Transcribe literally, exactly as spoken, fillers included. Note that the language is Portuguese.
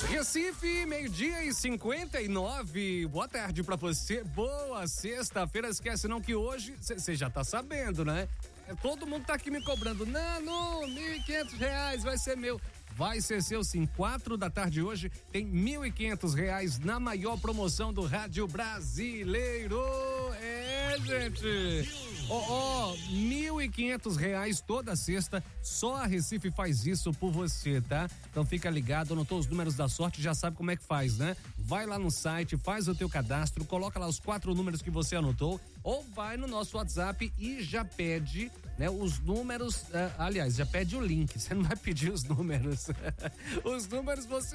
Recife, meio-dia e cinquenta e nove. Boa tarde pra você. Boa sexta-feira. Esquece não que hoje, você já tá sabendo, né? Todo mundo tá aqui me cobrando. Nano, mil e quinhentos reais vai ser meu. Vai ser seu sim. Quatro da tarde hoje tem mil e quinhentos reais na maior promoção do rádio brasileiro. É, gente. Ó, oh, oh, mil e quinhentos reais toda sexta, só a Recife faz isso por você, tá? Então fica ligado, anotou os números da sorte, já sabe como é que faz, né? Vai lá no site, faz o teu cadastro, coloca lá os quatro números que você anotou, ou vai no nosso WhatsApp e já pede, né, os números, uh, aliás, já pede o link, você não vai pedir os números. Os números você